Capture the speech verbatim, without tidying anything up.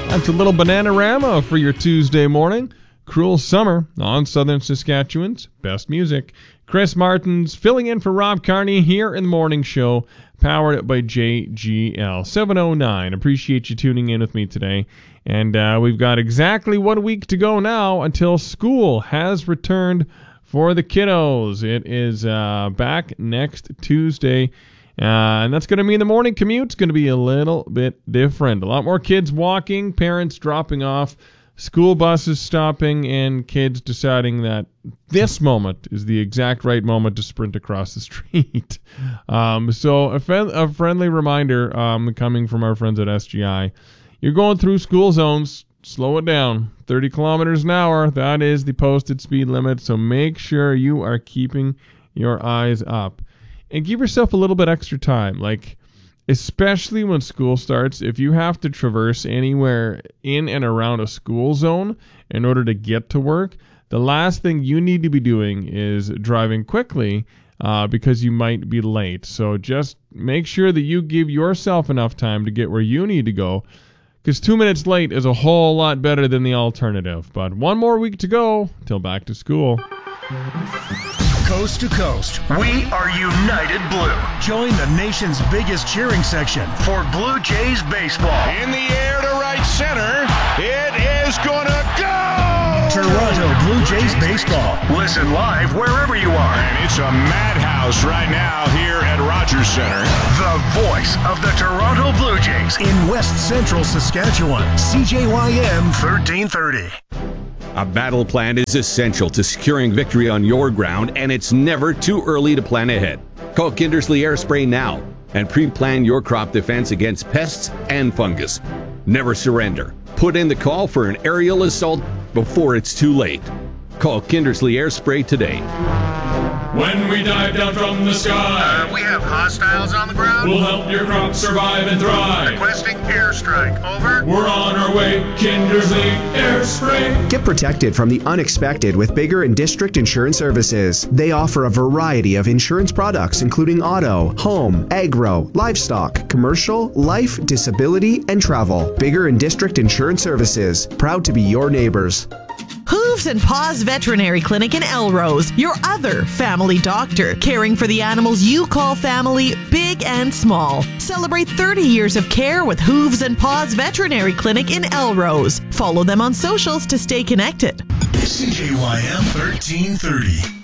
That's a little Bananarama for your Tuesday morning. Cruel Summer on Southern Saskatchewan's best music. Chris Martins filling in for Rob Carney here in the morning show, powered by J G L seven oh nine. Appreciate you tuning in with me today. And uh, we've got exactly one week to go now until school has returned for the kiddos. It is uh, back next Tuesday. Uh, and that's going to mean the morning commute's going to be a little bit different. A lot more kids walking, parents dropping off, school buses stopping, and kids deciding that this moment is the exact right moment to sprint across the street. um, so a, fe- a friendly reminder um, coming from our friends at S G I. You're going through school zones. Slow it down. thirty kilometers an hour. That is the posted speed limit. So make sure you are keeping your eyes up. And give yourself a little bit extra time, like especially when school starts. If you have to traverse anywhere in and around a school zone in order to get to work, the last thing you need to be doing is driving quickly uh, because you might be late. So just make sure that you give yourself enough time to get where you need to go, because two minutes late is a whole lot better than the alternative. But one more week to go till back to school. Coast to coast, we are United Blue. Join the nation's biggest cheering section for Blue Jays baseball. In the air to right center, it is gonna go! Toronto Blue Jays baseball. Listen live wherever you are. And it's a madhouse right now here at Rogers Center. The voice of the Toronto Blue Jays in West Central Saskatchewan. C J Y M thirteen thirty. A battle plan is essential to securing victory on your ground, and it's never too early to plan ahead. Call Kindersley Air Spray now and pre-plan your crop defense against pests and fungus. Never surrender. Put in the call for an aerial assault before it's too late. Call Kindersley Air Spray today. When we dive down from the sky, uh, we have hostiles on the ground. We'll help your crops survive and thrive. Requesting airstrike. Over. We're on our way. Kindersley Air Spray. Get protected from the unexpected with Bigger and District Insurance Services. They offer a variety of insurance products, including auto, home, agro, livestock, commercial, life, disability, and travel. Bigger and District Insurance Services. Proud to be your neighbors. Hooves and Paws Veterinary Clinic in Elrose, your other family doctor, caring for the animals you call family, big and small. Celebrate thirty years of care with Hooves and Paws Veterinary Clinic in Elrose. Follow them on socials to stay connected. C J Y M thirteen thirty.